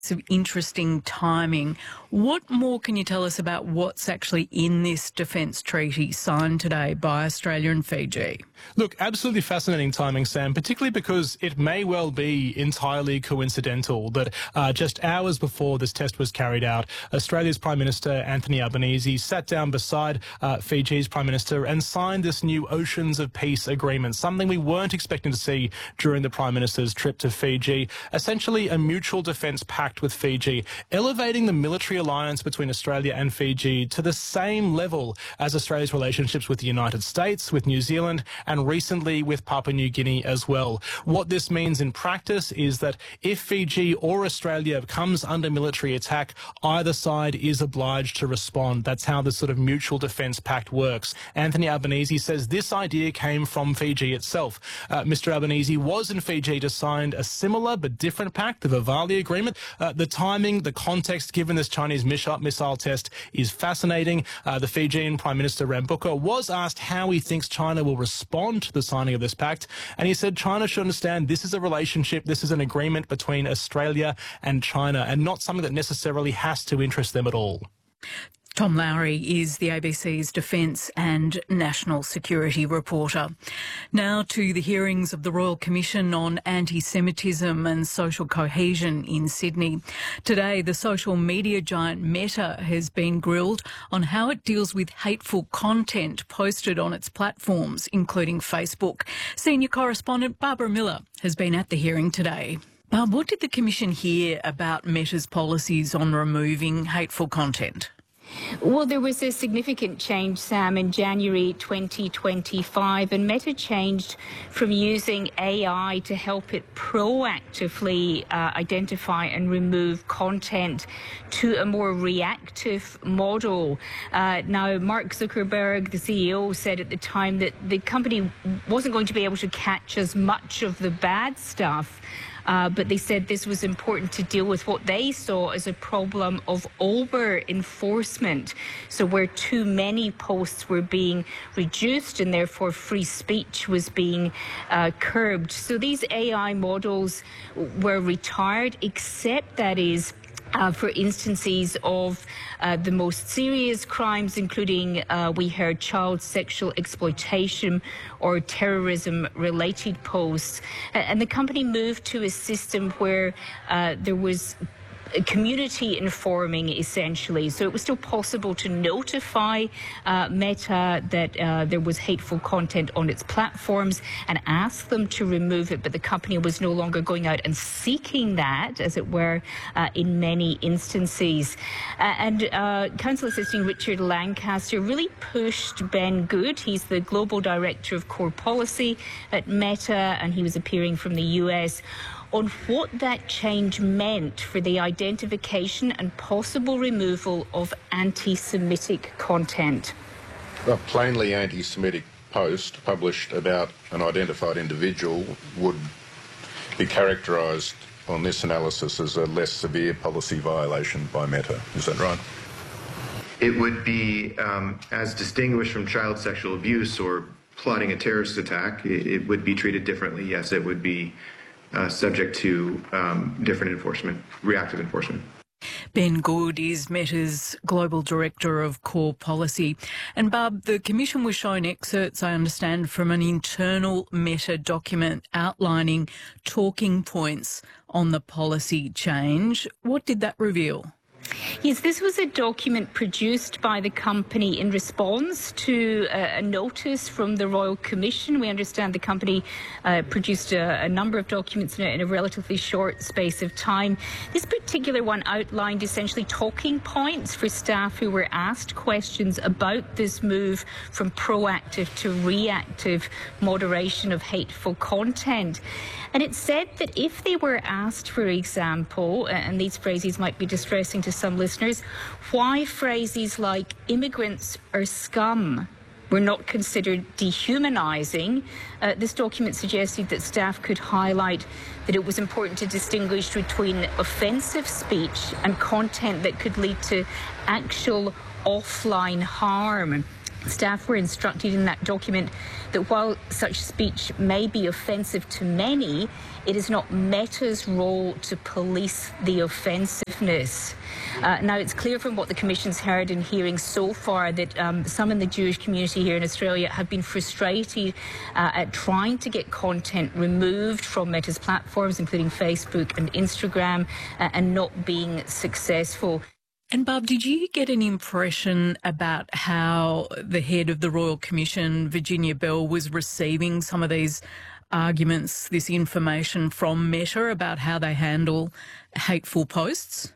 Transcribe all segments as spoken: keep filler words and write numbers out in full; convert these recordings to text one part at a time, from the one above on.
Some interesting timing. What more can you tell us about what's actually in this defence treaty signed today by Australia and Fiji? Look, absolutely fascinating timing, Sam, particularly because it may well be entirely coincidental that uh, just hours before this test was carried out, Australia's Prime Minister Anthony Albanese sat down beside uh, Fiji's Prime Minister and signed this new Oceans of Peace agreement, something we weren't expecting to see during the Prime Minister's trip to Fiji. Essentially a mutual defence pact with Fiji, elevating the military alliance between Australia and Fiji to the same level as Australia's relationships with the United States, with New Zealand, and recently with Papua New Guinea as well. What this means in practice is that if Fiji or Australia comes under military attack, either side is obliged to respond. That's how this sort of mutual defence pact works. Anthony Albanese says this idea came from Fiji itself. Uh, Mister Albanese was in Fiji to sign a similar but different pact, the Vivali Agreement. Uh, the timing, the context given this Chinese missile, missile test is fascinating. Uh, the Fijian Prime Minister Rabuka was asked how he thinks China will respond to the signing of this pact, and he said China should understand this is a relationship, this is an agreement between Australia and China, and not something that necessarily has to interest them at all. Tom Lowry is the A B C's Defence and National Security reporter. Now to the hearings of the Royal Commission on Anti-Semitism and Social Cohesion in Sydney. Today, the social media giant Meta has been grilled on how it deals with hateful content posted on its platforms, including Facebook. Senior correspondent Barbara Miller has been at the hearing today. Barb, what did the Commission hear about Meta's policies on removing hateful content? Well, there was a significant change, Sam, in January twenty twenty-five, and Meta changed from using A I to help it proactively uh, identify and remove content to a more reactive model. Uh, now, Mark Zuckerberg, the C E O, said at the time that the company wasn't going to be able to catch as much of the bad stuff. Uh, but they said this was important to deal with what they saw as a problem of over-enforcement. So where too many posts were being reduced and therefore free speech was being uh, curbed. So these A I models were retired, except that is Uh, for instances of uh, the most serious crimes, including, uh, we heard, child sexual exploitation or terrorism-related posts. And the company moved to a system where uh, there was community informing, essentially. So it was still possible to notify uh, Meta that uh, there was hateful content on its platforms and ask them to remove it, but the company was no longer going out and seeking that, as it were, uh, in many instances. Uh, and uh, Counsel Assisting Richard Lancaster really pushed Ben Good. He's the Global Director of Core Policy at Meta, and he was appearing from the U S, on what that change meant for the identification and possible removal of anti-Semitic content. A plainly anti-Semitic post published about an identified individual would be characterised on this analysis as a less severe policy violation by Meta. Is that right? It would be, um, as distinguished from child sexual abuse or plotting a terrorist attack, it, it would be treated differently. Yes, it would be Uh, subject to um, different enforcement, reactive enforcement. Ben Good is Meta's Global Director of Core Policy. And Barb, the Commission was shown excerpts, I understand, from an internal Meta document outlining talking points on the policy change. What did that reveal? Yes, this was a document produced by the company in response to a, a notice from the Royal Commission. We understand the company uh, produced a, a number of documents in a, in a relatively short space of time. This particular one outlined essentially talking points for staff who were asked questions about this move from proactive to reactive moderation of hateful content. And it said that if they were asked, for example, and these phrases might be distressing to some listeners, why phrases like immigrants are scum were not considered dehumanising, uh, this document suggested that staff could highlight that it was important to distinguish between offensive speech and content that could lead to actual offline harm. Staff were instructed in that document that while such speech may be offensive to many, it is not Meta's role to police the offensiveness. Uh, now, it's clear from what the Commission's heard in hearings so far that um, some in the Jewish community here in Australia have been frustrated uh, at trying to get content removed from Meta's platforms, including Facebook and Instagram, uh, and not being successful. And Barb, did you get an impression about how the head of the Royal Commission, Virginia Bell, was receiving some of these arguments, this information from Meta about how they handle hateful posts?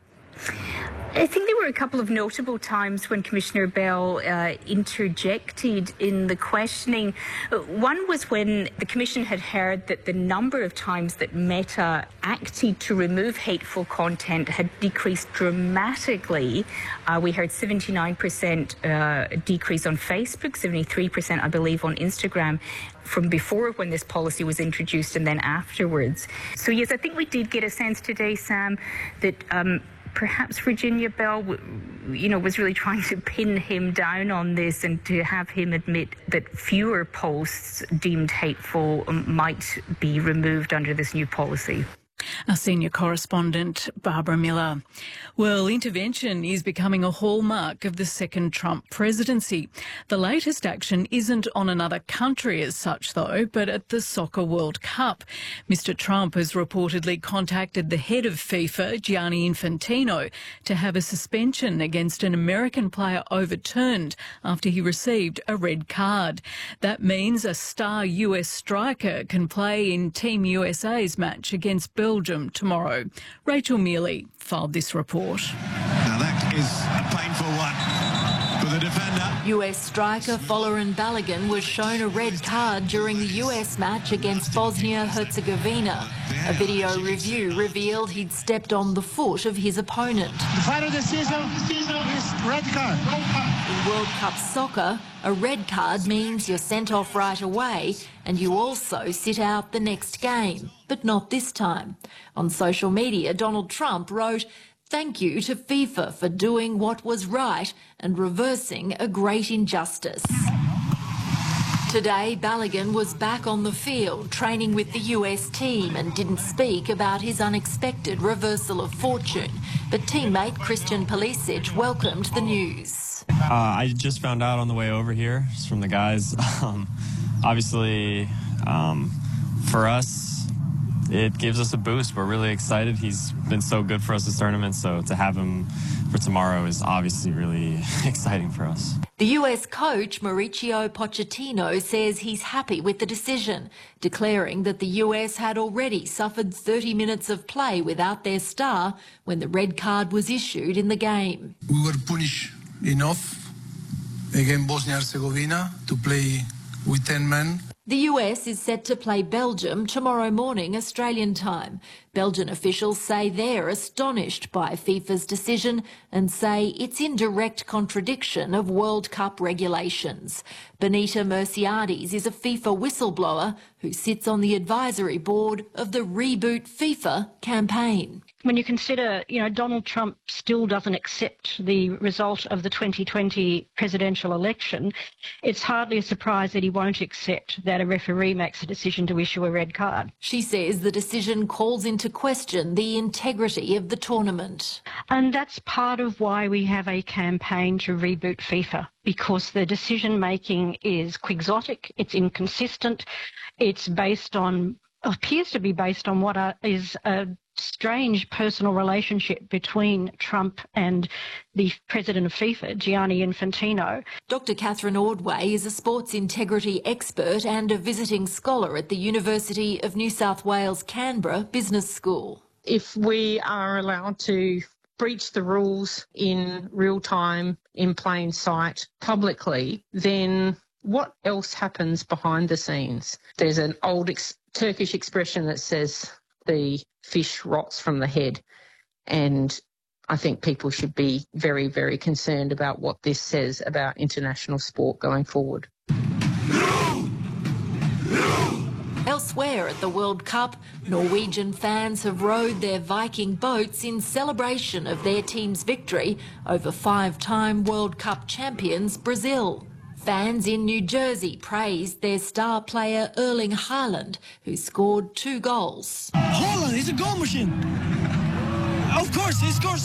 I think there were a couple of notable times when Commissioner Bell uh, interjected in the questioning. One was when the Commission had heard that the number of times that Meta acted to remove hateful content had decreased dramatically. Uh, we heard seventy-nine percent uh, decrease on Facebook, seventy-three percent, I believe, on Instagram, from before when this policy was introduced and then afterwards. So, yes, I think we did get a sense today, Sam, that um, perhaps Virginia Bell, you know, was really trying to pin him down on this and to have him admit that fewer posts deemed hateful might be removed under this new policy. Our senior correspondent, Barbara Miller. Well, intervention is becoming a hallmark of the second Trump presidency. The latest action isn't on another country as such, though, but at the Soccer World Cup. Mister Trump has reportedly contacted the head of FIFA, Gianni Infantino, to have a suspension against an American player overturned after he received a red card. That means a star U S striker can play in Team U S A's match against Belgium tomorrow. Rachel Mealy filed this report. Now that is a painful one for the defender. U S striker Folarin Balogun was shown a red card during the U S match against Bosnia-Herzegovina. A video review revealed he'd stepped on the foot of his opponent. The final decision is red card. In World Cup soccer, a red card means you're sent off right away and you also sit out the next game, but not this time. On social media, Donald Trump wrote, "Thank you to FIFA for doing what was right and reversing a great injustice." Today, Balogun was back on the field training with the U S team and didn't speak about his unexpected reversal of fortune. But teammate Christian Pulisic welcomed the news. Uh, I just found out on the way over here just from the guys. Um, obviously, um, for us, it gives us a boost. We're really excited. He's been so good for us this tournament, so to have him for tomorrow is obviously really exciting for us. The U S coach Mauricio Pochettino says he's happy with the decision, declaring that the U S had already suffered thirty minutes of play without their star when the red card was issued in the game. We were punished enough against Bosnia-Herzegovina to play with ten men. The U S is set to play Belgium tomorrow morning Australian time. Belgian officials say they're astonished by FIFA's decision and say it's in direct contradiction of World Cup regulations. Benita Merciades is a FIFA whistleblower who sits on the advisory board of the Reboot FIFA campaign. When you consider, you know, Donald Trump still doesn't accept the result of the twenty twenty presidential election, it's hardly a surprise that he won't accept that a referee makes a decision to issue a red card. She says the decision calls into question the integrity of the tournament. And that's part of why we have a campaign to reboot FIFA, because the decision-making is quixotic, it's inconsistent, it's based on, appears to be based on what are, is a strange personal relationship between Trump and the president of FIFA, Gianni Infantino. Doctor Catherine Ordway is a sports integrity expert and a visiting scholar at the University of New South Wales Canberra Business School. If we are allowed to breach the rules in real time, in plain sight, publicly, then what else happens behind the scenes? There's an old ex- Turkish expression that says the fish rots from the head, and I think people should be very, very concerned about what this says about international sport going forward. No! No! Elsewhere at the World Cup, Norwegian fans have rowed their Viking boats in celebration of their team's victory over five-time World Cup champions Brazil. Fans in New Jersey praised their star player Erling Haaland, who scored two goals. Haaland is a goal machine. Of course, he scores